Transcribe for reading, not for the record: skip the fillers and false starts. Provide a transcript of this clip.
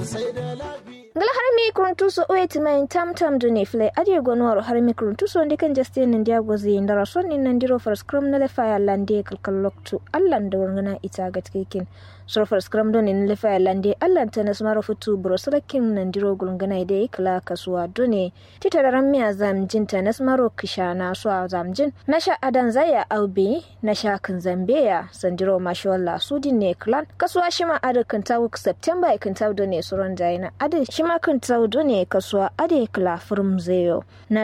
ngala har mi kuruntuso oeti main tam do ne fle adi gonwaro har mi kuruntuso ndikan justin ndia gozi ndara sonni nandiro for scrum na le fire lande kalkaloktu allan da warngana ita gatkekin so for scrum do ne le fire lande allan ta nasmaro futu brosalakin nandiro gulngana ide kala kasuwa do ne titararan mi azam jinta nasmaro kishana so azam jin nasha adan zaya aubi nasha kan zambeya sandiro mashallah sudin ne clan kasuwa shima adakan tawo september ikan tawo do ne suron daina ade shima kan tawo do ne kasuwa ade kala furum zeyo na